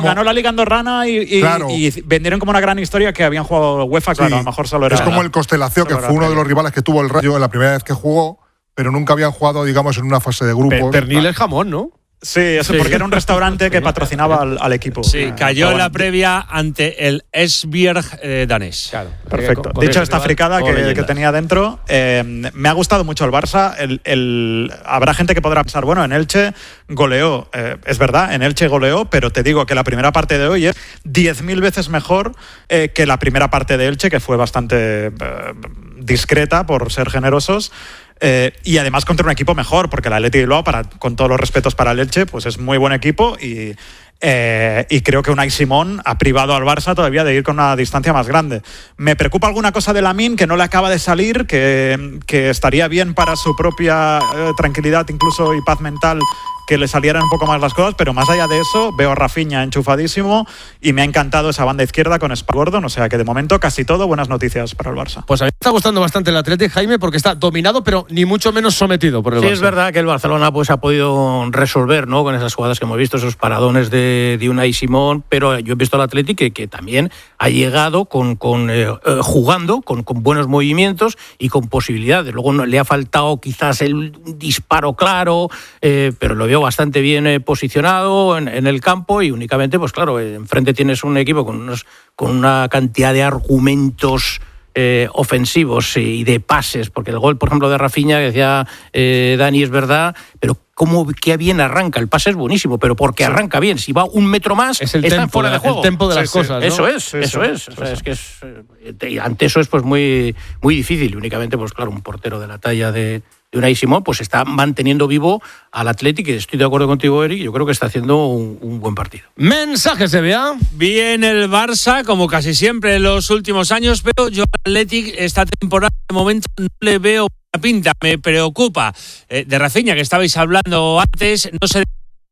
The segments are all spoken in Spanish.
ganó la Liga andorrana y vendieron como una gran historia que habían jugado UEFA, claro, a lo mejor solo era... Es como el Constelación, que fue uno de los rivales que tuvo el Rayo en la primera vez que jugó, pero nunca habían jugado, digamos, en una fase de grupos. Pernil es jamón, ¿no? Sí, eso porque era un restaurante que patrocinaba al equipo. Sí, cayó en la previa ante el Esbjerg danés. Claro, perfecto. Dicho esta fricada que tenía dentro, me ha gustado mucho el Barça. Habrá gente que podrá pensar, bueno, en Elche goleó. Es verdad, en Elche goleó, pero te digo que la primera parte de hoy es 10.000 veces mejor que la primera parte de Elche, que fue bastante discreta, por ser generosos. Y además contra un equipo mejor, porque el Athletic Bilbao, con todos los respetos para el Elche, pues es muy buen equipo y creo que Unai Simón ha privado al Barça todavía de ir con una distancia más grande. Me preocupa alguna cosa de Lamine que no le acaba de salir, que estaría bien para su propia tranquilidad incluso y paz mental que le salieran un poco más las cosas, pero más allá de eso veo a Rafinha enchufadísimo y me ha encantado esa banda izquierda con Spa Gordon, o sea que de momento casi todo buenas noticias para el Barça. Pues a mí me está gustando bastante el Athletic, Jaime, porque está dominado pero ni mucho menos sometido por el Barça. Sí, es verdad que el Barcelona pues ha podido resolver, ¿no?, con esas jugadas que hemos visto, esos paradones de Unai Simón, pero yo he visto al Athletic que también ha llegado jugando con buenos movimientos y con posibilidades. Luego no, le ha faltado quizás el disparo claro, pero lo veo bastante bien posicionado en el campo y únicamente, pues claro, enfrente tienes un equipo con una cantidad de argumentos ofensivos y de pases, porque el gol, por ejemplo, de Rafinha, que decía Dani, es verdad, pero qué bien arranca. El pase es buenísimo, pero porque arranca bien. Si va un metro más, está fuera de juego. El tempo de las cosas, ¿no? Eso es. O sea, es que ante eso es pues muy, muy difícil. Y únicamente, pues claro, un portero de la talla de Unai Simón pues está manteniendo vivo al Athletic, y estoy de acuerdo contigo, Eric, yo creo que está haciendo un buen partido. Mensaje, se vea. Bien el Barça, como casi siempre en los últimos años, pero yo al Athletic esta temporada de momento no le veo la pinta, me preocupa. De Rafinha, que estabais hablando antes, no sé.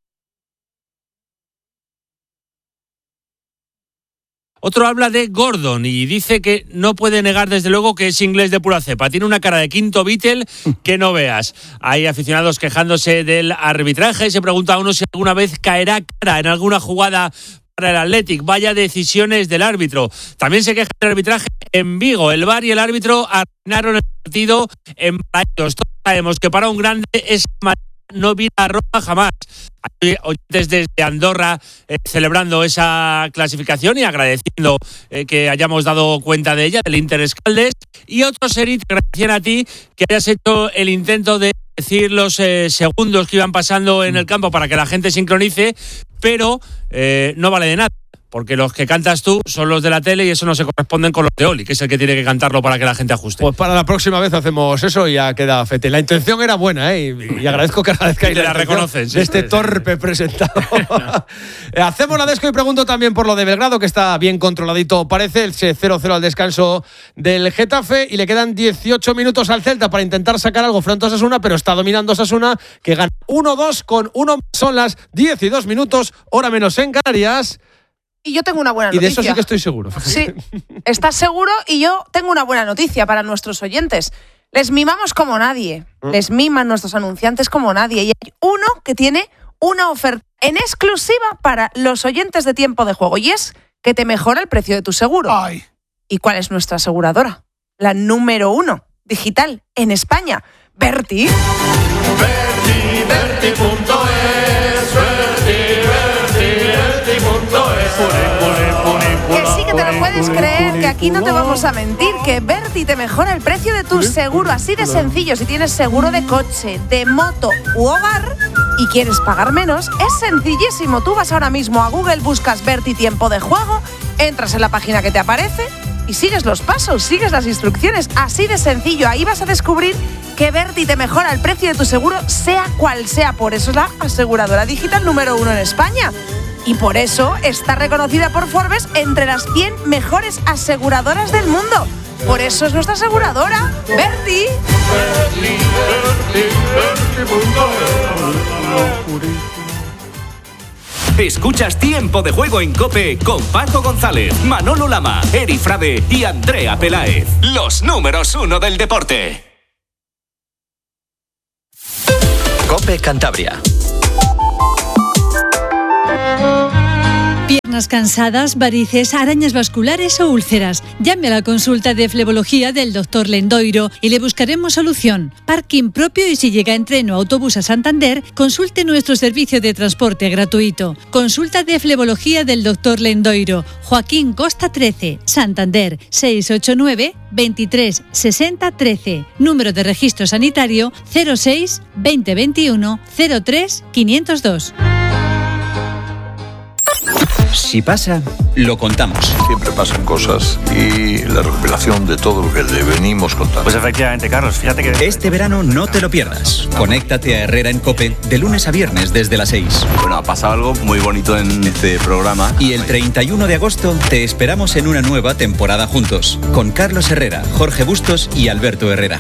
Otro habla de Gordon y dice que no puede negar desde luego que es inglés de pura cepa. Tiene una cara de quinto Beatle que no veas. Hay aficionados quejándose del arbitraje. Se pregunta a uno si alguna vez caerá cara en alguna jugada para el Athletic. Vaya decisiones del árbitro. También se queja del arbitraje en Vigo. El VAR y el árbitro arruinaron el partido en Playos. Todos sabemos que para un grande esa manera no vira a roja jamás. Hay oyentes desde Andorra celebrando esa clasificación y agradeciendo que hayamos dado cuenta de ella, del Inter Escaldes, y otros, Eric, te agradecían a ti que hayas hecho el intento de decir los segundos que iban pasando en el campo para que la gente sincronice, pero no vale de nada, porque los que cantas tú son los de la tele y eso no se corresponden con los de Oli, que es el que tiene que cantarlo para que la gente ajuste. Pues para la próxima vez hacemos eso y ya queda fete. La intención era buena, y agradezco que agradezcáis la reconocen, de este torpe presentado. Hacemos la desco y pregunto también por lo de Belgrado, que está bien controladito, parece, el 0-0 al descanso del Getafe, y le quedan 18 minutos al Celta para intentar sacar algo frente a Osasuna, pero está dominando Osasuna, que gana 1-2 con uno. Son las 12 minutos, hora menos en Canarias. Y yo tengo una buena noticia. Y de eso sí que estoy seguro. Sí, estás seguro, y yo tengo una buena noticia para nuestros oyentes. Les mimamos como nadie. Les miman nuestros anunciantes como nadie. Y hay uno que tiene una oferta en exclusiva para los oyentes de Tiempo de Juego. Y es que te mejora el precio de tu seguro. Ay. ¿Y cuál es nuestra aseguradora? La número 1 digital en España. Berti. Que sí, que te lo puedes creer, que aquí no te vamos a mentir, que Berti te mejora el precio de tu seguro, así de sencillo. Si tienes seguro de coche, de moto u hogar y quieres pagar menos, es sencillísimo. Tú vas ahora mismo a Google, buscas Berti Tiempo de Juego, entras en la página que te aparece y sigues los pasos, sigues las instrucciones, así de sencillo. Ahí vas a descubrir que Berti te mejora el precio de tu seguro, sea cual sea. Por eso es la aseguradora digital número 1 en España. Y por eso está reconocida por Forbes entre las 100 mejores aseguradoras del mundo. Por eso es nuestra aseguradora, Berti. Escuchas Tiempo de Juego en COPE con Paco González, Manolo Lama, Eri Frade y Andrea Peláez. Los números 1 del deporte. COPE Cantabria. piernas cansadas, varices, arañas vasculares o úlceras. Llame a la consulta de flebología del Dr. Lendoiro y le buscaremos solución. Parking propio y si llega en tren o autobús a Santander, consulte nuestro servicio de transporte gratuito. Consulta de flebología del Dr. Lendoiro. Joaquín Costa 13, Santander, 689 23 60 13. Número de registro sanitario 06 2021 03 502. Si pasa, lo contamos. Siempre pasan cosas y la recopilación de todo lo que le venimos contando. Pues efectivamente, Carlos, fíjate que... Este verano no te lo pierdas. Conéctate a Herrera en COPE de lunes a viernes desde las 6. Bueno, ha pasado algo muy bonito en este programa. Y el 31 de agosto te esperamos en una nueva temporada juntos, con Carlos Herrera, Jorge Bustos y Alberto Herrera.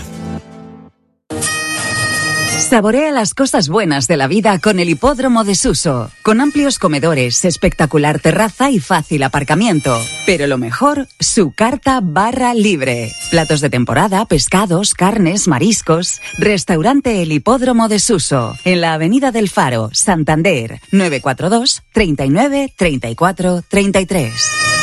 Saborea las cosas buenas de la vida con el Hipódromo de Suso, con amplios comedores, espectacular terraza y fácil aparcamiento. Pero lo mejor, su carta barra libre. Platos de temporada, pescados, carnes, mariscos. Restaurante El Hipódromo de Suso, en la Avenida del Faro, Santander, 942 39 34 33.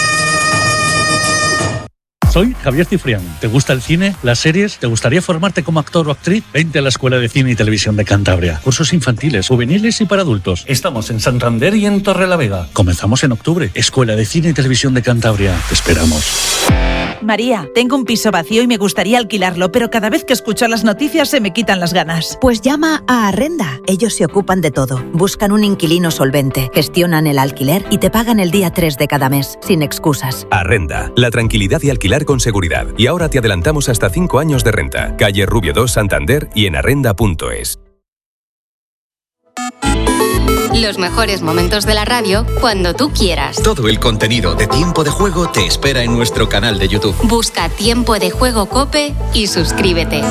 Soy Javier Cifrián. ¿Te gusta el cine, las series? ¿Te gustaría formarte como actor o actriz? Vente a la Escuela de Cine y Televisión de Cantabria. Cursos infantiles, juveniles y para adultos. Estamos en Santander y en Torrelavega. Comenzamos en octubre. Escuela de Cine y Televisión de Cantabria. Te esperamos. María, tengo un piso vacío y me gustaría alquilarlo, pero cada vez que escucho las noticias se me quitan las ganas. Pues llama a Arrenda. Ellos se ocupan de todo. Buscan un inquilino solvente, gestionan el alquiler y te pagan el día 3 de cada mes, sin excusas. Arrenda, la tranquilidad de alquilar con seguridad. Y ahora te adelantamos hasta 5 años de renta. Calle Rubio 2, Santander y en arrenda.es. Los mejores momentos de la radio cuando tú quieras. Todo el contenido de Tiempo de Juego te espera en nuestro canal de YouTube. Busca Tiempo de Juego COPE y suscríbete.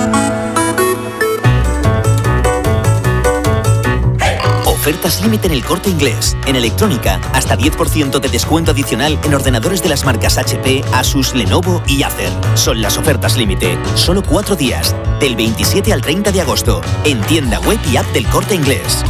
Ofertas límite en El Corte Inglés. En electrónica, hasta 10% de descuento adicional en ordenadores de las marcas HP, Asus, Lenovo y Acer. Son las ofertas límite. Solo 4 días, del 27 al 30 de agosto. En tienda web y app del Corte Inglés.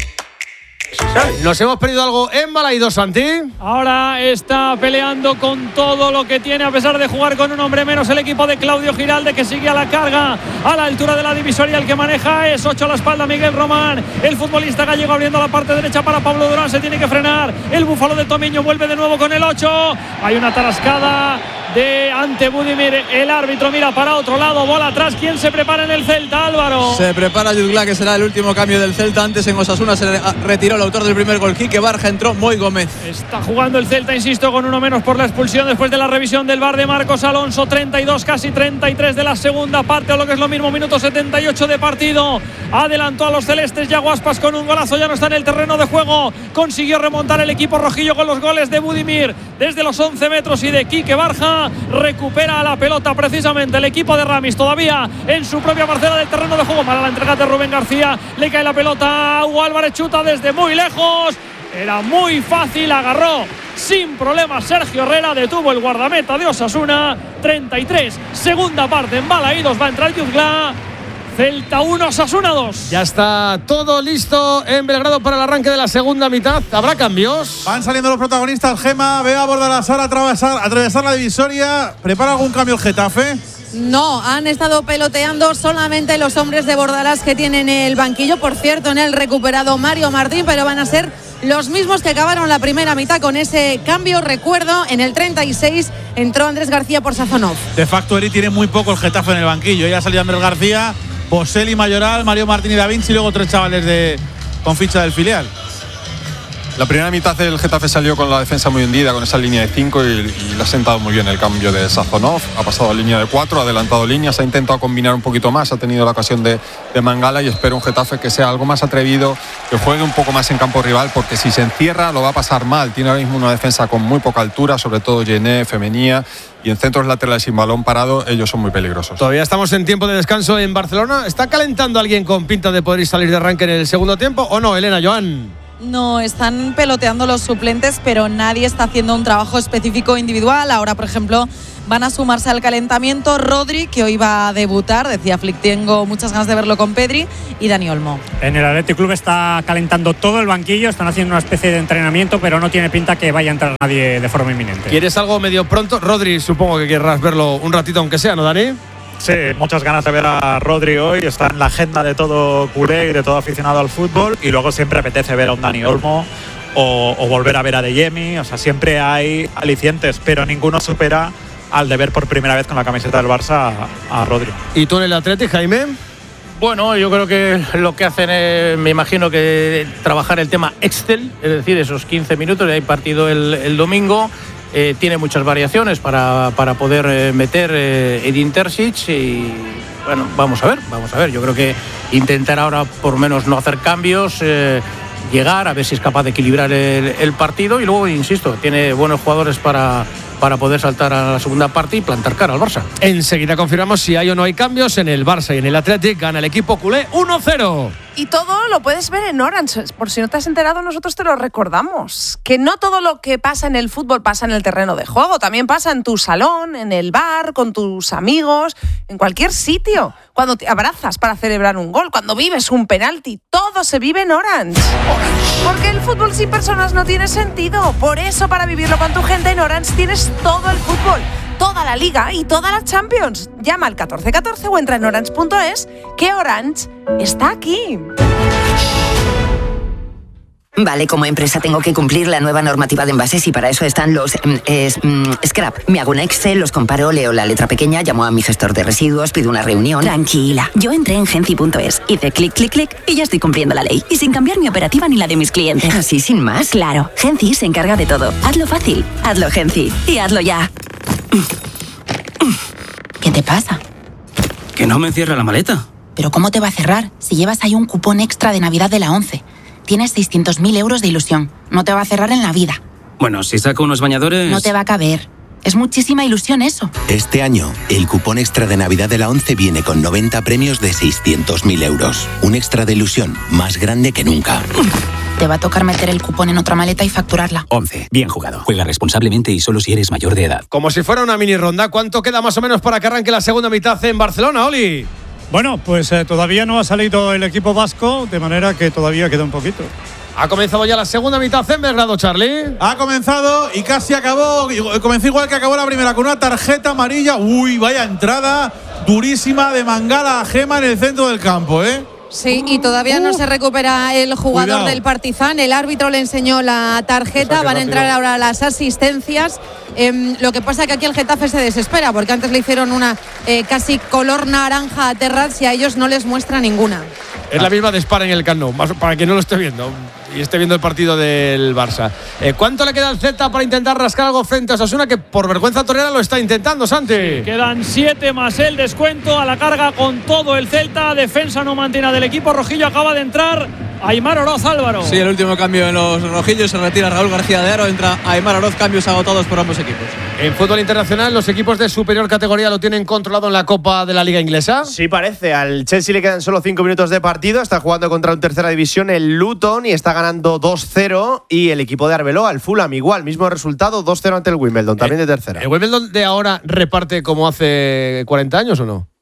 Nos hemos perdido algo en Balaidos, Santi. Ahora está peleando con todo lo que tiene, a pesar de jugar con un hombre menos, el equipo de Claudio Giralde, que sigue a la carga a la altura de la divisoria. El que maneja es 8 a la espalda, Miguel Román, el futbolista gallego, abriendo la parte derecha para Pablo Durán. Se tiene que frenar el búfalo de Tomiño, vuelve de nuevo con el 8. Hay una tarascada de ante Budimir, el árbitro mira para otro lado, bola atrás. ¿Quién se prepara en el Celta, Álvaro? Se prepara Jutgla, que será el último cambio del Celta. Antes en Osasuna se retiró el autor del primer gol, Quique Barja, entró Moi Gómez. Está jugando el Celta, insisto, con uno menos por la expulsión después de la revisión del VAR de Marcos Alonso. 32, casi 33 de la segunda parte, o lo que es lo mismo, minuto 78 de partido. Adelantó a los celestes Yago Aspas con un golazo, ya no está en el terreno de juego. Consiguió remontar el equipo rojillo con los goles de Budimir desde los 11 metros y de Quique Barja. Recupera la pelota precisamente el equipo de Ramis, todavía en su propia parcela del terreno de juego. Para la entrega de Rubén García, le cae la pelota a Hugo Álvarez, chuta desde muy lejos. Era muy fácil, agarró sin problemas Sergio Herrera, detuvo el guardameta de Osasuna. 33, segunda parte en Balaidos, va a entrar Jutgla. Celta 1, Osasuna 2. Ya está todo listo en Belgrado para el arranque de la segunda mitad. ¿Habrá cambios? Van saliendo los protagonistas. Gema, ve a Bordalásar a atravesar la divisoria. ¿Prepara algún cambio el Getafe? No, han estado peloteando solamente los hombres de Bordalás que tienen el banquillo. Por cierto, en el recuperado Mario Martín, pero van a ser los mismos que acabaron la primera mitad con ese cambio. Recuerdo, en el 36 entró Andrés García por Sazonov. De facto, Eri tiene muy poco el Getafe en el banquillo. Ya salió Andrés García, Boselli, Mayoral, Mario Martín y Da Vinci, y luego 3 chavales con ficha del filial. La primera mitad del Getafe salió con la defensa muy hundida, con esa línea de 5 y le ha sentado muy bien el cambio de Sazonov. Ha pasado a línea de 4, ha adelantado líneas, ha intentado combinar un poquito más, ha tenido la ocasión de Mangala, y espero un Getafe que sea algo más atrevido, que juegue un poco más en campo rival, porque si se encierra lo va a pasar mal. Tiene ahora mismo una defensa con muy poca altura, sobre todo Gené, Femenía, y en centros laterales sin balón parado ellos son muy peligrosos. Todavía estamos en tiempo de descanso en Barcelona. ¿Está calentando alguien con pinta de poder salir de arranque en el segundo tiempo o no, Elena, Joan? No, están peloteando los suplentes, pero nadie está haciendo un trabajo específico individual. Ahora, por ejemplo, van a sumarse al calentamiento Rodri, que hoy va a debutar, decía Flick, tengo muchas ganas de verlo con Pedri, y Dani Olmo. En el Athletic Club está calentando todo el banquillo, están haciendo una especie de entrenamiento, pero no tiene pinta que vaya a entrar nadie de forma inminente. ¿Quieres algo medio pronto? Rodri, supongo que querrás verlo un ratito aunque sea, ¿no, Dani? Sí, muchas ganas de ver a Rodri hoy, está en la agenda de todo culé y de todo aficionado al fútbol, y luego siempre apetece ver a un Dani Olmo o volver a ver a Adeyemi, o sea, siempre hay alicientes, pero ninguno supera al de ver por primera vez con la camiseta del Barça a Rodri. ¿Y tú en el Athletic, Jaime? Bueno, yo creo que lo que hacen es, me imagino que trabajar el tema Excel, es decir, esos 15 minutos, hay partido el domingo, tiene muchas variaciones para poder meter Edin Terzic y bueno, vamos a ver, yo creo que intentar ahora por lo menos no hacer cambios, llegar a ver si es capaz de equilibrar el partido y luego, insisto, tiene buenos jugadores para poder saltar a la segunda parte y plantar cara al Barça. Enseguida confirmamos si hay o no hay cambios en el Barça y en el Athletic. Gana el equipo culé 1-0. Y todo lo puedes ver en Orange. Por si no te has enterado, nosotros te lo recordamos. Que no todo lo que pasa en el fútbol pasa en el terreno de juego. También pasa en tu salón, en el bar, con tus amigos, en cualquier sitio. Cuando te abrazas para celebrar un gol, cuando vives un penalti. Todo se vive en Orange. Porque el fútbol sin personas no tiene sentido. Por eso, para vivirlo con tu gente en Orange tienes todo el fútbol, toda la Liga y toda la Champions. Llama al 1414 o entra en orange.es, que Orange está aquí. Vale, como empresa tengo que cumplir la nueva normativa de envases y para eso están los scrap. Me hago un Excel, los comparo, leo la letra pequeña, llamo a mi gestor de residuos, pido una reunión. Tranquila, yo entré en Genci.es, hice clic, clic, clic y ya estoy cumpliendo la ley. Y sin cambiar mi operativa ni la de mis clientes. ¿Así sin más? Claro, Genci se encarga de todo. Hazlo fácil, hazlo Genci y hazlo ya. ¿Qué te pasa? Que no me cierra la maleta. ¿Pero cómo te va a cerrar si llevas ahí un cupón extra de Navidad de la 11? Tienes 600.000 euros de ilusión. No te va a cerrar en la vida. Bueno, si saco unos bañadores... No te va a caber. Es muchísima ilusión eso. Este año, el cupón extra de Navidad de la 11 viene con 90 premios de 600.000 euros. Un extra de ilusión más grande que nunca. Te va a tocar meter el cupón en otra maleta y facturarla. 11. Bien jugado. Juega responsablemente y solo si eres mayor de edad. Como si fuera una mini ronda, ¿cuánto queda más o menos para que arranque la segunda mitad en Barcelona, Oli? Bueno, pues todavía no ha salido el equipo vasco, de manera que todavía queda un poquito. Ha comenzado ya la segunda mitad en Belgrado, Charlie. Ha comenzado y casi acabó. Comenzó igual que acabó la primera, con una tarjeta amarilla. Uy, vaya entrada durísima de Mangala a Gema en el centro del campo, ¿eh? Sí, y todavía no se recupera el jugador Cuidado. del Partizan. El árbitro le enseñó la tarjeta. Van a entrar ahora las asistencias. Lo que pasa es que aquí el Getafe se desespera, porque antes le hicieron una casi color naranja a Terraz y a ellos no les muestra ninguna. Es la misma de Spar en el Camp Nou, para quien no lo esté viendo y esté viendo el partido del Barça. ¿Cuánto le queda al Celta para intentar rascar algo frente a Osasuna, que por vergüenza torera lo está intentando, Santi? Sí, quedan 7 más el descuento, a la carga con todo el Celta. Defensa no mantiene del equipo rojillo. Acaba de entrar Aimar Oroz, Álvaro. Sí, el último cambio en los rojillos. Se retira Raúl García de Aro. Entra Aimar Oroz. Cambios agotados por ambos equipos. En fútbol internacional, los equipos de superior categoría lo tienen controlado en la Copa de la Liga Inglesa. Sí, parece. Al Chelsea le quedan solo 5 minutos de partido. Está jugando contra un tercera división, el Luton, y está ganando 2-0. Y el equipo de Arbeloa, el Fulham, igual. Mismo resultado, 2-0 ante el Wimbledon, también de tercera. ¿El Wimbledon de ahora reparte como hace 40 años o no?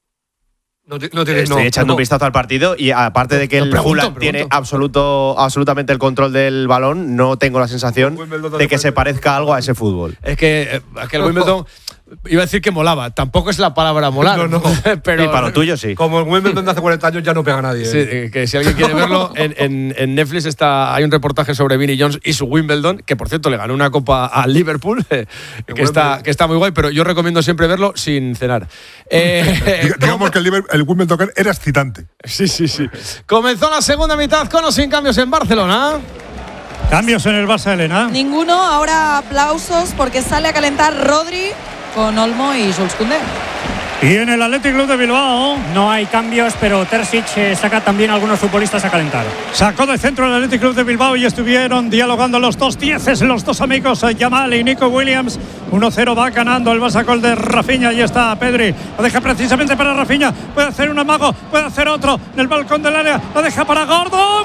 Estoy echando un vistazo al partido y aparte de que el Fulham tiene absolutamente el control del balón, no tengo la sensación de que se parezca algo a ese fútbol. Es que el Wimbledon, iba a decir que molaba, tampoco es la palabra molar. No. Pero, y para lo tuyo sí. Como el Wimbledon de hace 40 años ya no pega a nadie. Sí, que si alguien quiere verlo, en Netflix hay un reportaje sobre Vinnie Jones y su Wimbledon, que por cierto le ganó una copa al Liverpool, que está muy guay, pero yo recomiendo siempre verlo sin cenar. Digamos que el Wimbledon era excitante. Sí. Comenzó la segunda mitad con o sin cambios en Barcelona. ¿Cambios en el Barça, Elena? Ninguno. Ahora aplausos porque sale a calentar Rodri con Olmo y Jules Koundé. Y en el Athletic Club de Bilbao no hay cambios, pero Terzic saca también a algunos futbolistas a calentar. Sacó de centro el Athletic Club de Bilbao y estuvieron dialogando los dos dieces, los dos amigos, Yamal y Nico Williams. 1-0 va ganando el Barça, gol de Rafinha. Ahí está Pedri, lo deja precisamente para Rafinha. Puede hacer un amago, puede hacer otro en el balcón del área. Lo deja para Gordon,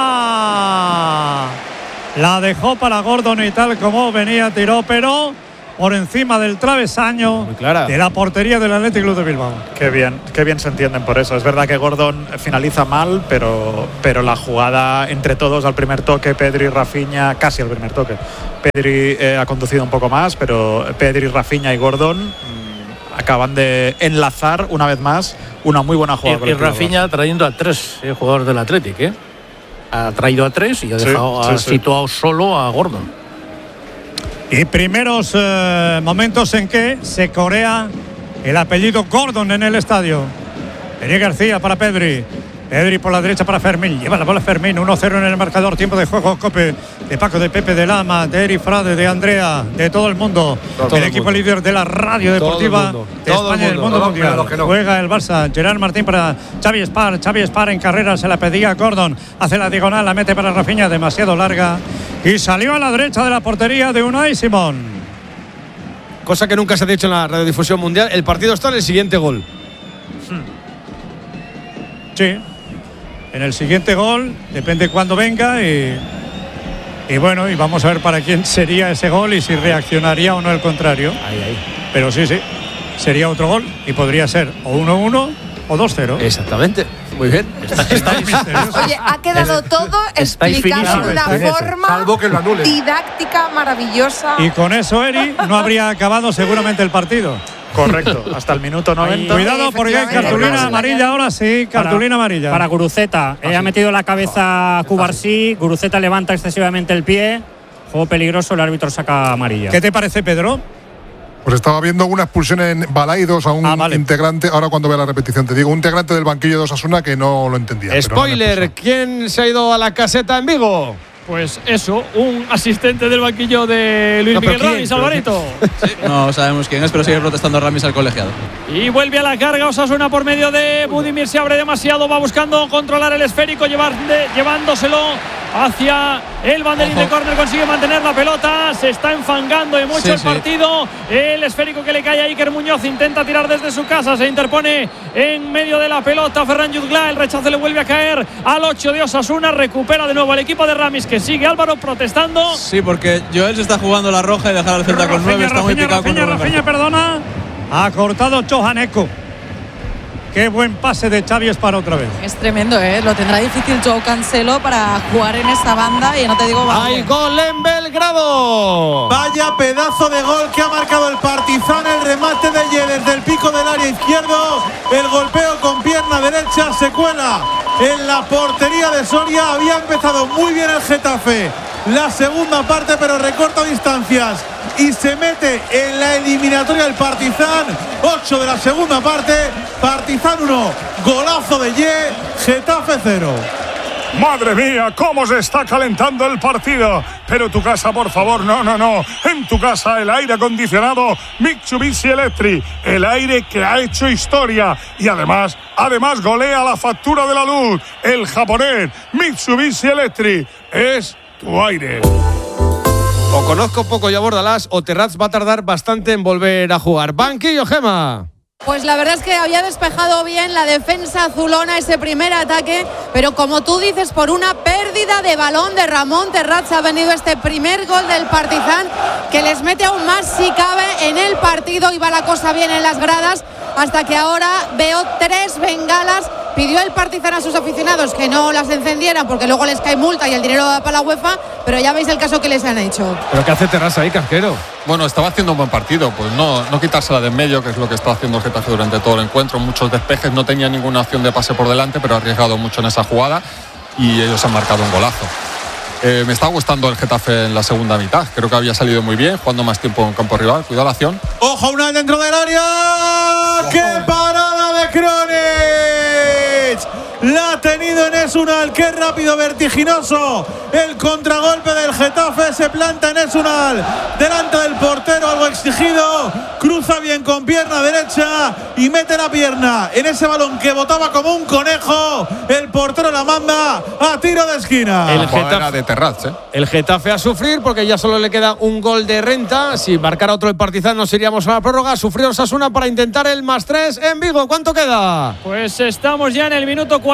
fuera. La dejó para Gordon y tal como venía tiró, pero por encima del travesaño de la portería del Athletic Club de Bilbao. Qué bien se entienden por eso. Es verdad que Gordon finaliza mal, pero la jugada entre todos al primer toque, Pedri, Rafinha, casi al primer toque. Pedri ha conducido un poco más, pero Pedri, Rafinha y Gordon acaban de enlazar una vez más una muy buena jugada. Y Rafinha trayendo a 3 jugadores del Athletic, ha traído a 3 y ha situado solo a Gordon. Y primeros momentos en que se corea el apellido Gordon en el estadio. Eri García para Pedri. Pedri por la derecha para Fermín. Lleva la bola Fermín. 1-0 en el marcador. Tiempo de juego. Cope de Paco, de Pepe, de Lama, de Eri Frade, de Andrea, de todo el mundo. El equipo líder de la radio deportiva de España y del mundo mundial. Juega el Barça. Gerard Martín para Xavi Espar. Xavi Espar en carrera. Se la pedía Gordon. Hace la diagonal. La mete para Rafinha. Demasiado larga. Y salió a la derecha de la portería de Unai Simón. Cosa que nunca se ha dicho en la radiodifusión mundial. El partido está en el siguiente gol. Sí. En el siguiente gol, depende cuándo venga y bueno, y vamos a ver para quién sería ese gol y si reaccionaría o no el contrario. Pero sí, sería otro gol y podría ser o 1-1 o 2-0. Exactamente. Muy bien. Oye, ha quedado todo explicado de una forma didáctica maravillosa. Y con eso, Eri, no habría acabado seguramente el partido. Correcto, hasta el minuto 90. Cuidado porque hay cartulina amarilla ahora, sí, cartulina amarilla. Para Guruceta, ha metido la cabeza Cubarsí, Guruceta levanta excesivamente el pie, juego peligroso, el árbitro saca amarilla. ¿Qué te parece, Pedro? Pues estaba viendo una expulsión en Balaidos a un integrante, ahora cuando vea la repetición te digo, un integrante del banquillo de Osasuna que no lo entendía. Spoiler, ¿quién se ha ido a la caseta en Vigo? Pues eso, un asistente del banquillo de Luis Miguel Ramis, Alvarito. Sí, no sabemos quién es, pero sigue protestando Ramis al colegiado. Y vuelve a la carga Osasuna por medio de Budimir, se abre demasiado, va buscando controlar el esférico, llevándoselo hacia el banderín de córner, consigue mantener la pelota, se está enfangando de mucho el partido. El esférico que le cae a Iker Muñoz, intenta tirar desde su casa, se interpone en medio de la pelota Ferran Jutgla, el rechazo le vuelve a caer al 8 de Osasuna, recupera de nuevo el equipo de Ramis, que sigue Álvaro protestando. Sí, porque Joel se está jugando la roja y dejar al Celta con 9, está muy picado con Rafinha, perdona, ha cortado Chohaneco. Qué buen pase de Xavi Espar otra vez. Es tremendo, lo tendrá difícil Joao Cancelo para jugar en esta banda y no te digo... ¡Hay gol en Belgrado! Vaya pedazo de gol que ha marcado el Partizan, el remate de Ye desde el pico del área izquierdo, el golpeo con pierna derecha se cuela en la portería de Soria. Había empezado muy bien el Getafe la segunda parte, pero recorta distancias y se mete en la eliminatoria del Partizan. 8 de la segunda parte, Partizan 1, golazo de Ye, Getafe 0. Madre mía, cómo se está calentando el partido. Pero tu casa, por favor, no. En tu casa el aire acondicionado Mitsubishi Electric, el aire que ha hecho historia y además golea la factura de la luz. El japonés Mitsubishi Electric es tu aire. O conozco poco ya Bordalás o Terrats va a tardar bastante en volver a jugar. Banquillo, Gema. Pues la verdad es que había despejado bien la defensa azulona ese primer ataque, pero como tú dices, por una pérdida de balón de Ramón Terrats ha venido este primer gol del Partizan, que les mete aún más si cabe en el partido. Iba la cosa bien en las gradas, hasta que ahora veo 3 bengalas. Pidió el Partizan a sus aficionados que no las encendieran porque luego les cae multa y el dinero va para la UEFA, pero ya veis el caso que les han hecho. ¿Pero qué hace Terrats ahí, casquero? Bueno, estaba haciendo un buen partido, pues no quitársela de en medio, que es lo que está haciendo el Getafe durante todo el encuentro. Muchos despejes, no tenía ninguna opción de pase por delante, pero ha arriesgado mucho en esa jugada y ellos han marcado un golazo. Me está gustando el Getafe en la segunda mitad, creo que había salido muy bien, jugando más tiempo en campo rival. Cuidado la acción. ¡Ojo, una dentro del área! ¡Qué parada de Kronic! La ha tenido Enes Unal, qué rápido, vertiginoso. El contragolpe del Getafe, se planta Enes Unal delante del portero, algo exigido. Cruza bien con pierna derecha y mete la pierna en ese balón que botaba como un conejo. El portero la manda a tiro de esquina. El Getafe de Terrats, El Getafe a sufrir porque ya solo le queda un gol de renta. Si marcara otro el Partizan nos iríamos a la prórroga. Sufrió Osasuna para intentar el +3 en Vigo. ¿Cuánto queda? Pues estamos ya en el minuto 40.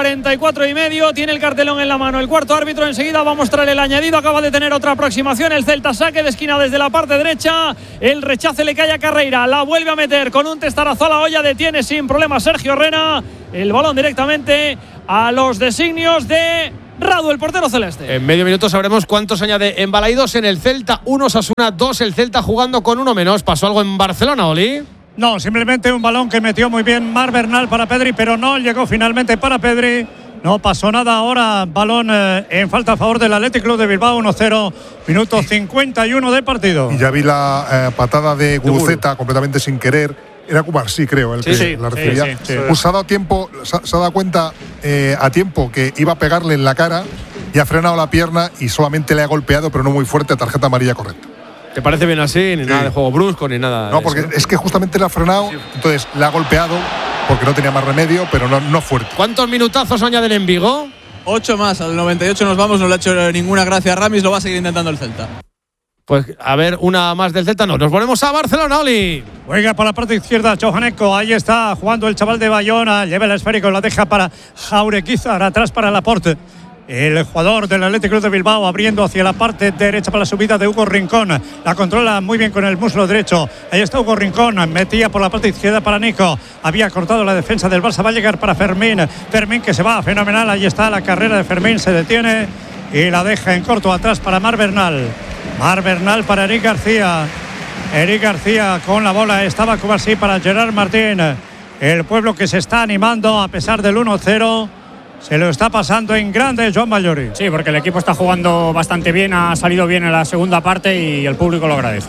44 y medio. Tiene el cartelón en la mano el cuarto árbitro. Enseguida va a mostrar el añadido. Acaba de tener otra aproximación. El Celta saque de esquina desde la parte derecha. El rechace le cae a Carreira. La vuelve a meter con un testarazo a la olla. Detiene sin problema Sergio Rena. El balón directamente a los designios de Radu, el portero celeste. En medio minuto sabremos cuántos añade en Balaidos en el Celta. 1, Osasuna 2. El Celta jugando con uno menos. ¿Pasó algo en Barcelona, Oli? No, simplemente un balón que metió muy bien Marc Bernal para Pedri, pero no llegó finalmente para Pedri. No pasó nada. Ahora balón en falta a favor del Athletic Club de Bilbao. 1-0, minuto 51 de partido. Y ya vi la patada de Guruceta completamente sin querer. Era Cubarsí, creo, el que la recibía. Pues se ha dado tiempo, se ha dado cuenta a tiempo que iba a pegarle en la cara y ha frenado la pierna y solamente le ha golpeado, pero no muy fuerte, tarjeta amarilla correcta. ¿Te parece bien así? Ni nada de juego brusco, ni nada. No, porque es que justamente le ha frenado, entonces le ha golpeado porque no tenía más remedio, pero no fuerte. ¿Cuántos minutazos añaden en Vigo? 8 más, al 98 nos vamos, no le ha hecho ninguna gracia a Ramis, lo va a seguir intentando el Celta. Pues a ver, una más del Celta, no. Nos volvemos a Barcelona, Oli. Juega por la parte izquierda Johaneko, ahí está jugando el chaval de Bayona, lleva el esférico, la deja para Jaureguizar, atrás para Laporte. El jugador del Athletic Club de Bilbao abriendo hacia la parte derecha para la subida de Hugo Rincón. La controla muy bien con el muslo derecho. Ahí está Hugo Rincón. Metía por la parte izquierda para Nico. Había cortado la defensa del Barça. Va a llegar para Fermín. Fermín que se va fenomenal. Ahí está la carrera de Fermín. Se detiene y la deja en corto atrás para Marc Bernal. Marc Bernal para Eric García. Eric García con la bola. Estaba Cubarsí para Gerard Martín. El pueblo que se está animando a pesar del 1-0. Se lo está pasando en grande Joan Mallori. Sí, porque el equipo está jugando bastante bien, ha salido bien en la segunda parte y el público lo agradece.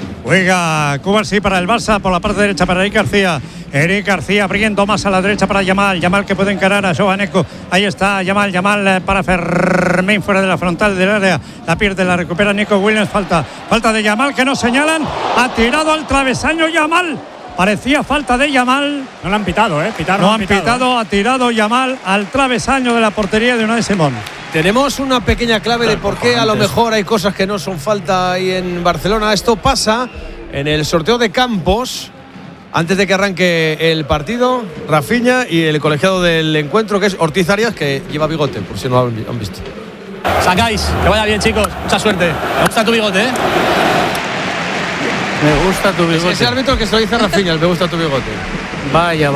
Juega Cubarsí para el Barça, por la parte derecha para Eric García. Eric García abriendo más a la derecha para Yamal. Yamal que puede encarar a Johaneko. Ahí está Yamal para Fermín fuera de la frontal del área. La pierde, la recupera Nico Williams. Falta de Yamal que nos señalan. Ha tirado al travesaño Yamal. Parecía falta de Yamal. No lo han pitado, No han pitado, ha tirado Yamal al travesaño de la portería de Unai Simón. Tenemos una pequeña clave de por qué a lo mejor hay cosas que no son falta ahí en Barcelona. Esto pasa en el sorteo de campos antes de que arranque el partido. Rafinha y el colegiado del encuentro, que es Ortiz Arias, que lleva bigote, por si no lo han visto. Sacáis, que vaya bien, chicos. Mucha suerte. Me gusta tu bigote, Me gusta tu bigote. Ese árbitro que se lo dice Rafinha, me gusta tu bigote. Vaya.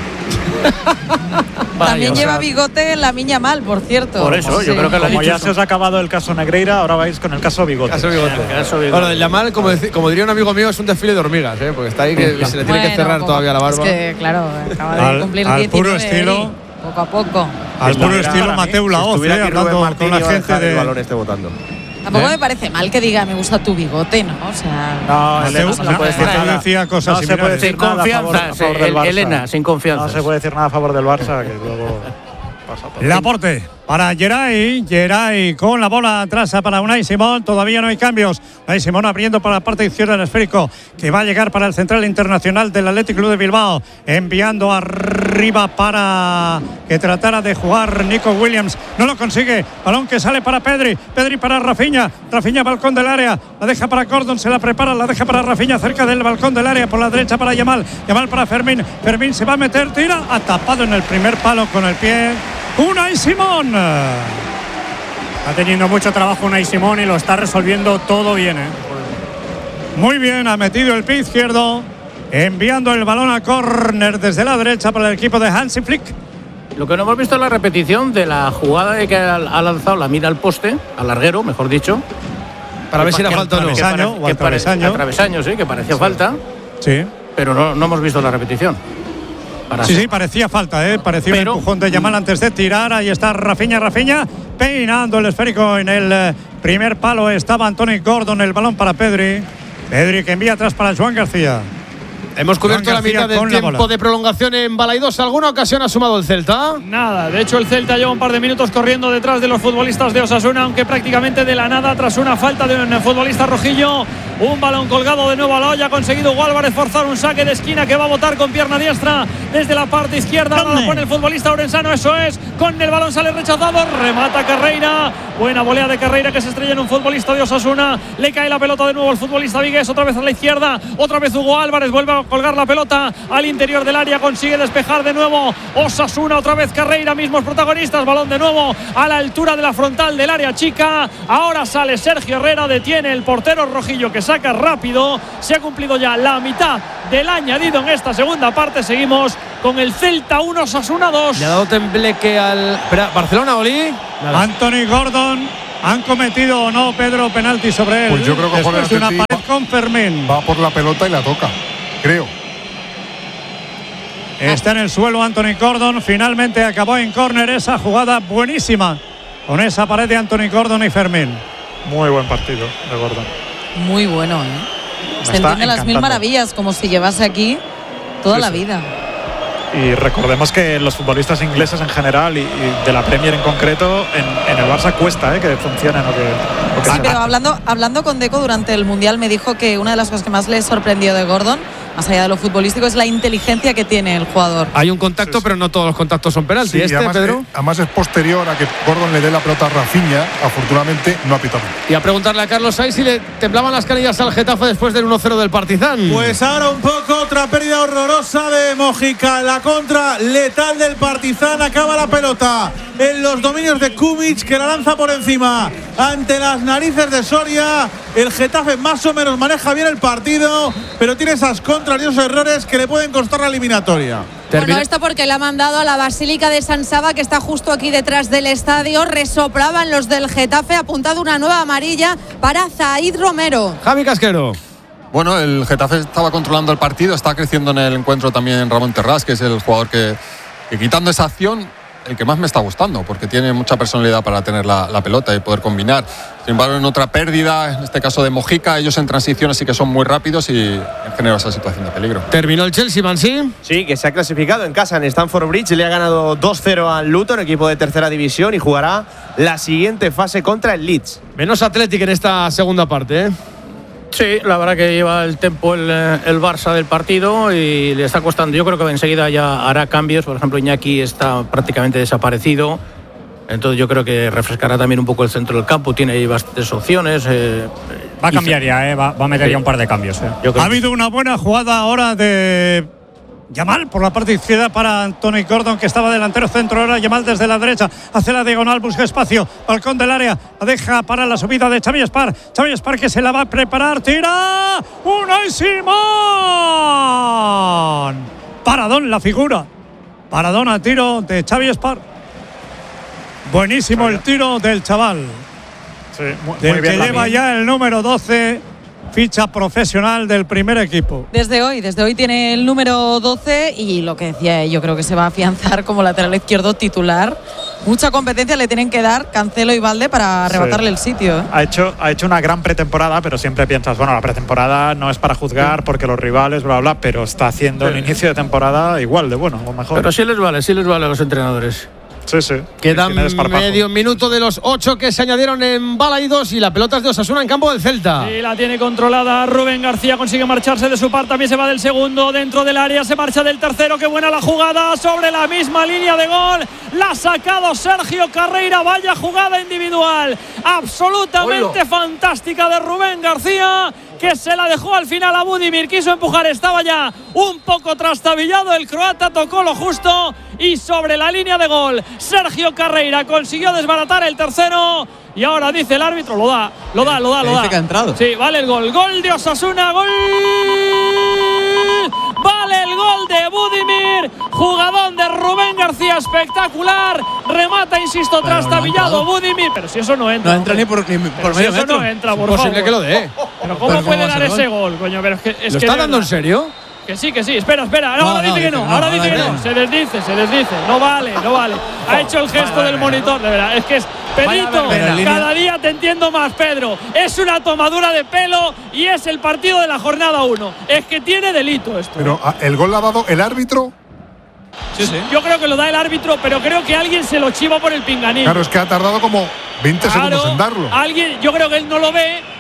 También lleva bigote en la Miña Mal, por cierto. Por eso, yo creo que como ya se os ha acabado el caso Negreira, ahora vais con el caso bigote. Bueno, el Yamal, como diría un amigo mío, es un desfile de hormigas, porque está ahí que se le tiene que cerrar todavía la barba. Es que, claro, acaba de cumplir 19 puro estilo. Poco a poco. Al puro estilo Mateu Laoz, hablando con la gente de... el balón esté votando. Tampoco me parece mal que diga me gusta tu bigote, ¿no? O sea, no puede decir nada. Decía cosas no se puede decir sin confianza, a favor del Barça. Elena, sin confianza. No se puede decir nada a favor del Barça, que luego pasa todo. Laporte para Geray con la bola atrás para Unai Simón. Todavía no hay cambios. Unai Simón abriendo para la parte izquierda del esférico, que va a llegar para el central internacional del Athletic Club de Bilbao, enviando arriba para que tratara de jugar Nico Williams. No lo consigue. Balón que sale para Pedri para Rafinha. Rafinha, balcón del área, la deja para Gordon, se la prepara, la deja para Rafinha cerca del balcón del área, por la derecha para Yamal para Fermín se va a meter, tira, ha tapado en el primer palo con el pie Unai Simón. Está teniendo mucho trabajo Unai Simón y lo está resolviendo todo bien. Muy bien, ha metido el pie izquierdo, enviando el balón a córner desde la derecha para el equipo de Hansi Flick. Lo que no hemos visto es la repetición de la jugada de que ha lanzado la mira al poste, al larguero, mejor dicho. Para ver si era falta o no. Travesaño, sí, que parecía falta. Sí. Pero no hemos visto la repetición. Sí, parecía falta, parecía un empujón de Yamal antes de tirar. Ahí está Rafinha peinando el esférico en el primer palo. Estaba Anthony Gordon, el balón para Pedri que envía atrás para Joan García. Hemos cubierto la mitad del tiempo de prolongación en Balaidos. ¿Alguna ocasión ha sumado el Celta? Nada, de hecho el Celta lleva un par de minutos corriendo detrás de los futbolistas de Osasuna, aunque prácticamente de la nada, tras una falta de un futbolista rojillo Un balón colgado de nuevo a la olla. Ha conseguido Hugo Álvarez forzar un saque de esquina que va a botar con pierna diestra desde la parte izquierda. Ahora lo pone el futbolista orensano. Eso es. Con el balón sale rechazado. Remata Carreira. Buena volea de Carreira que se estrella en un futbolista de Osasuna. Le cae la pelota de nuevo al futbolista Vigués. Otra vez a la izquierda. Otra vez Hugo Álvarez. Vuelve a colgar la pelota al interior del área. Consigue despejar de nuevo Osasuna. Otra vez Carreira. Mismos protagonistas. Balón de nuevo a la altura de la frontal del área chica. Ahora sale Sergio Herrera. Detiene el portero rojillo que saca rápido. Se ha cumplido ya la mitad del añadido en esta segunda parte. Seguimos con el Celta 1, Osasuna 2. Le ha dado tembleque al Barcelona, Oli. Anthony Gordon. ¿Han cometido o no, Pedro, penalti sobre él? Pues yo creo que después de una pared con Fermín. Va por la pelota y la toca, creo. Está en el suelo Anthony Gordon. Finalmente acabó en córner esa jugada buenísima con esa pared de Anthony Gordon y Fermín. Muy buen partido de Gordon. Muy bueno, Se entiende las mil maravillas, como si llevase aquí toda la vida. Y recordemos que los futbolistas ingleses en general y de la Premier en concreto, en el Barça cuesta que funcionen o que sí, pero hablando con Deco durante el Mundial, me dijo que una de las cosas que más le sorprendió de Gordon, más allá de lo futbolístico, es la inteligencia que tiene el jugador. Hay un contacto, pero no todos los contactos son penalti. Sí, además es posterior a que Gordon le dé la pelota a Rafinha. Afortunadamente no ha pitado. Y a preguntarle a Carlos Sainz si le temblaban las canillas al Getafe después del 1-0 del Partizan. Pues ahora un poco, otra pérdida horrorosa de Mojica. La contra letal del Partizan. Acaba la pelota en los dominios de Kumic, que la lanza por encima ante las narices de Soria. El Getafe más o menos maneja bien el partido, pero tiene esas contras y esos errores que le pueden costar la eliminatoria. Bueno, esto porque le ha mandado a la Basílica de San Saba, que está justo aquí detrás del estadio. Resoplaban los del Getafe, apuntado una nueva amarilla para Zaid Romero. Javi Casquero. Bueno, el Getafe estaba controlando el partido, está creciendo en el encuentro también Ramón Terrás, que es el jugador que quitando esa acción, el que más me está gustando, porque tiene mucha personalidad para tener la pelota y poder combinar. Sin embargo, en otra pérdida, en este caso de Mojica, ellos en transiciones sí que son muy rápidos y generan esa situación de peligro. ¿Terminó el Chelsea, Mansi? Sí, que se ha clasificado en casa en Stamford Bridge. Le ha ganado 2-0 al Luton, equipo de tercera división, y jugará la siguiente fase contra el Leeds. Menos Athletic en esta segunda parte, Sí, la verdad que lleva el tempo el Barça del partido y le está costando. Yo creo que enseguida ya hará cambios. Por ejemplo, Iñaki está prácticamente desaparecido. Entonces yo creo que refrescará también un poco el centro del campo. Tiene ahí bastantes opciones. Va a cambiar ya, va a meter ya un par de cambios. Ha habido una buena jugada ahora de Yamal por la parte izquierda para Anthony Gordon, que estaba delantero centro. Ahora Yamal desde la derecha hacia la diagonal, busca espacio, balcón del área, la deja para la subida de Xavi Espar. Xavi Espar que se la va a preparar, tira Unai Simón. Paradón la figura, paradón a tiro de Xavi Espar. Buenísimo el tiro del chaval, del que lleva ya el número 12, ficha profesional del primer equipo. Desde hoy tiene el número 12 y lo que decía, yo creo que se va a afianzar como lateral izquierdo titular. Mucha competencia le tienen que dar Cancelo y Valde para arrebatarle el sitio. Ha hecho una gran pretemporada, pero siempre piensas, bueno, la pretemporada no es para juzgar porque los rivales, bla, bla, pero está haciendo el inicio de temporada igual de bueno o mejor. Pero sí les vale a los entrenadores. Sí. Quedan medio minuto de los 8 que se añadieron en Balaidos y la pelota es de Osasuna en campo del Celta. Sí, la tiene controlada Rubén García, consigue marcharse de su par, también se va del segundo, dentro del área, se marcha del tercero, qué buena la jugada, sobre la misma línea de gol, la ha sacado Sergio Carreira, vaya jugada individual, absolutamente fantástica de Rubén García, que se la dejó al final a Budimir, quiso empujar, estaba ya un poco trastabillado, el croata tocó lo justo y sobre la línea de gol Sergio Carreira consiguió desbaratar el tercero y ahora dice el árbitro, lo da. Dice que ha entrado. Sí, vale el gol de Osasuna, gol, vale el gol de Budimir, jugadón de Rubén García, espectacular, remata, insisto, trastabillado Budimir, pero si eso no entra. No entra ni por medio si eso metro. no entra, por Imposible favor. que lo dé. Pero ¿cómo puede dar ese gol, coño? Pero es ¿Lo que está dando en serio? Que sí, espera. Ahora dice que no. Se desdice. No vale. Ha hecho el gesto del monitor, de verdad. Es que es Pedrito, cada día te entiendo más, Pedro. Es una tomadura de pelo y es el partido de la jornada 1. Es que tiene delito esto. Pero el gol lo ha dado el árbitro. Sí. Yo creo que lo da el árbitro, pero creo que alguien se lo chiva por el pinganillo. Claro, es que ha tardado como 20 segundos en darlo. Yo creo que él no lo ve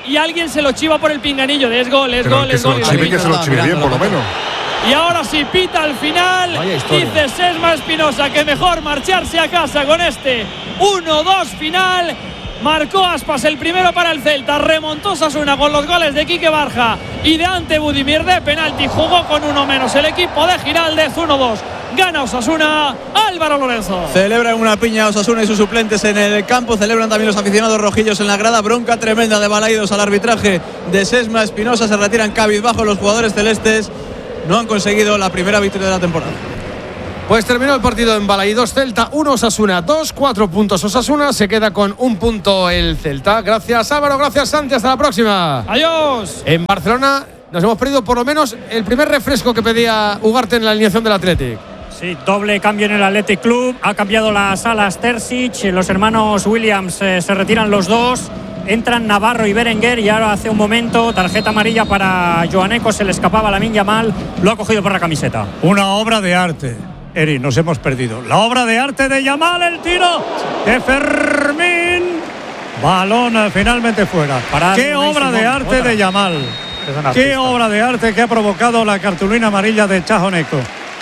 y alguien se lo chiva por el pinganillo de es gol, es gol, es gol. Que se lo chive bien, por lo menos. Y ahora sí pita al final. Dice Sesma Espinosa que mejor marcharse a casa con este 1-2 final. Marcó Aspas el primero para el Celta. Remontó Osasuna con los goles de Quique Barja y de Ante Budimir de penalti. Jugó con uno menos el equipo de Giraldez. 1-2. Gana Osasuna. Álvaro Lorenzo. Celebran una piña Osasuna y sus suplentes en el campo. Celebran también los aficionados rojillos en la grada. Bronca tremenda de Balaidos al arbitraje de Sesma Espinosa. Se retiran cabizbajo los jugadores celestes. No han conseguido la primera victoria de la temporada. Pues terminó el partido en Balaidos. Celta 1, Osasuna 2, 4 puntos Osasuna. Se queda con 1 punto el Celta. Gracias Álvaro, gracias Santi. Hasta la próxima. Adiós. En Barcelona nos hemos perdido por lo menos el primer refresco que pedía Ugarte en la alineación del Athletic. Sí, doble cambio en el Athletic Club. Ha cambiado las alas Terzic. Los hermanos Williams se retiran los dos. Entran Navarro y Berenguer y ahora hace un momento tarjeta amarilla para Joaneco. Se le escapaba Lamine Yamal. Lo ha cogido por la camiseta. Una obra de arte. Eri, nos hemos perdido. La obra de arte de Yamal, el tiro de Fermín. Balón finalmente fuera. Qué obra de arte de Yamal. Qué obra de arte que ha provocado la cartulina amarilla de Chajoneco.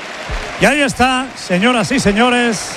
Y ahí está, señoras y señores,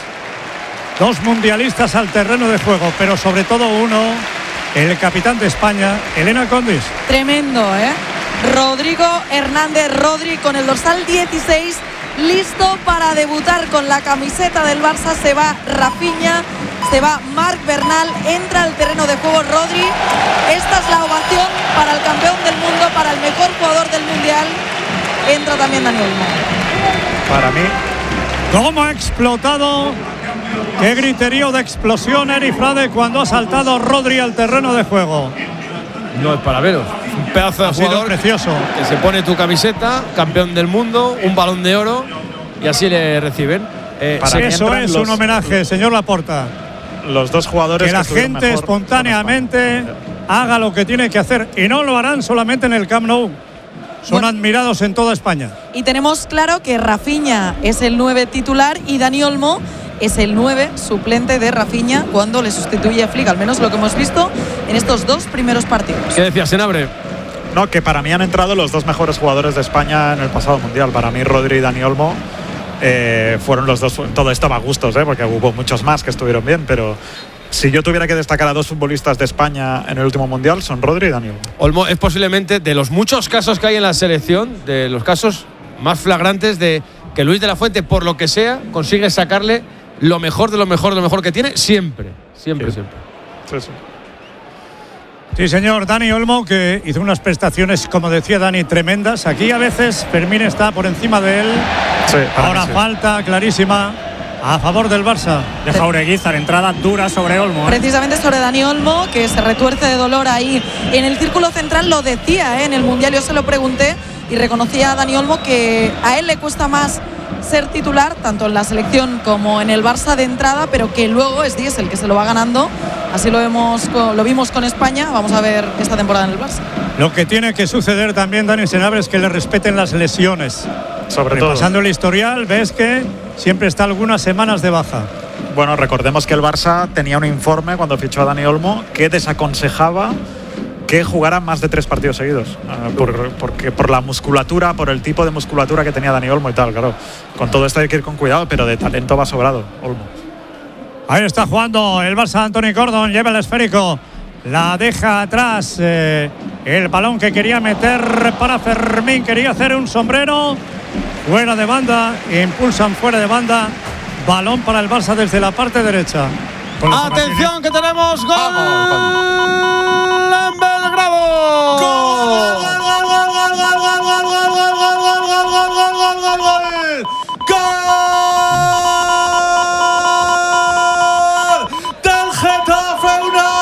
2 mundialistas al terreno de juego, pero sobre todo uno, el capitán de España, Elena Condis. Tremendo, ¿eh? Rodrigo Hernández Rodri con el dorsal 16, listo para debutar con la camiseta del Barça. Se va Rafinha, se va Marc Bernal, entra al terreno de juego Rodri. Esta es la ovación para el campeón del mundo, para el mejor jugador del mundial. Entra también Dani Olmo. Para mí, ¿cómo ha explotado? Qué griterío de explosión, Eri Frade, cuando ha saltado Rodri al terreno de juego. No es para veros. Un pedazo de jugador precioso. Que se pone tu camiseta, campeón del mundo, un balón de oro y así le reciben. Eso es un homenaje, señor Laporta. Los dos jugadores que la gente espontáneamente haga lo que tiene que hacer y no lo harán solamente en el Camp Nou. Son admirados en toda España. Y tenemos claro que Rafinha es el 9 titular y Dani Olmo es el 9 suplente de Rafinha cuando le sustituye a Flick, al menos lo que hemos visto en estos 2 primeros partidos. ¿Qué decías, Senabre? No, que para mí han entrado los 2 mejores jugadores de España en el pasado mundial. Para mí Rodri y Dani Olmo fueron los 2. Todo esto va a gustos, porque hubo muchos más que estuvieron bien, pero si yo tuviera que destacar a 2 futbolistas de España en el último mundial, son Rodri y Dani Olmo. Olmo es posiblemente de los muchos casos que hay en la selección, de los casos más flagrantes de que Luis de la Fuente, por lo que sea, consigue sacarle lo mejor de lo mejor de lo mejor que tiene siempre. Sí. Sí, señor. Dani Olmo, que hizo unas prestaciones, como decía Dani, tremendas. Aquí a veces Fermín está por encima de él. Sí, ahora falta clarísima a favor del Barça. De Jaureguizar, entrada dura sobre Olmo. Precisamente sobre Dani Olmo, que se retuerce de dolor ahí en el círculo central. Lo decía en el Mundial, yo se lo pregunté y reconocía a Dani Olmo que a él le cuesta más ser titular, tanto en la selección como en el Barça de entrada, pero que luego es Díez el que se lo va ganando. Así lo vimos con España. Vamos a ver esta temporada en el Barça. Lo que tiene que suceder también, Dani Senabre, es que le respeten las lesiones. Sobre todo. Repasando el historial, ves que siempre está algunas semanas de baja. Bueno, recordemos que el Barça tenía un informe cuando fichó a Dani Olmo que desaconsejaba que jugara más de 3 partidos seguidos, porque por la musculatura, por el tipo de musculatura que tenía Dani Olmo y tal, claro. Con todo esto hay que ir con cuidado, pero de talento va sobrado Olmo. Ahí está jugando el Barça. Anthony Gordon lleva el esférico, la deja atrás, el balón que quería meter para Fermín, quería hacer un sombrero, fuera de banda, impulsan fuera de banda, balón para el Barça desde la parte derecha. Atención que tenemos gol en Belgrado. Del Getafe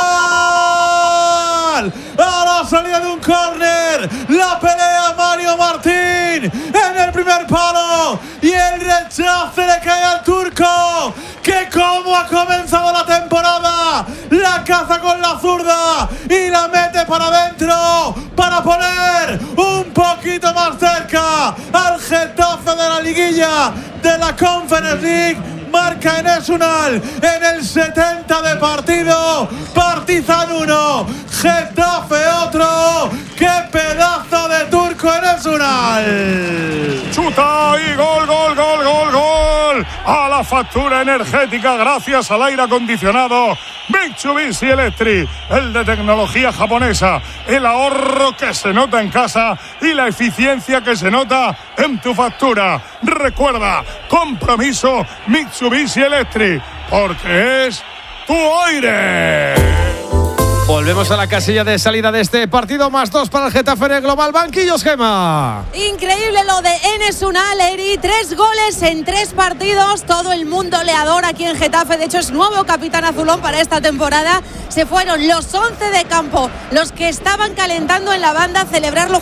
Unal. A la salida de un córner, la pelea Mario Martín en el primer palo y el rechace le cae al turco, que como ha comenzado la temporada, la caza con la zurda y la mete para adentro para poner un poquito más cerca al Getafe de la liguilla de la Conference League. Marca Enes Unal en el 70 de partido. Partizan 1, Getafe otro. ¡Qué pedazo de turco eres, Unal! Chuta y gol, gol, gol, gol, gol. A la factura energética gracias al aire acondicionado Mitsubishi Electric, el de tecnología japonesa, el ahorro que se nota en casa y la eficiencia que se nota en tu factura. Recuerda, compromiso Mitsubishi Electric, porque es tu aire. Volvemos a la casilla de salida de este partido, +2 para el Getafe en el global. Banquillos, Gema. Increíble lo de Enes Unal, Eri. 3 goles en 3 partidos. Todo el mundo le adora aquí en Getafe. De hecho, es nuevo capitán azulón para esta temporada. Se fueron los 11 de campo, los que estaban calentando en la banda, a celebrarlo